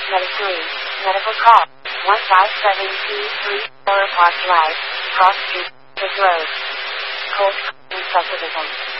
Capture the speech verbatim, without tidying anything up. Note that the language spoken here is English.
Medically. Medical call. one five seven two three Borough Park Drive, Cross Street, Fifth Road. Cold and Subdivision.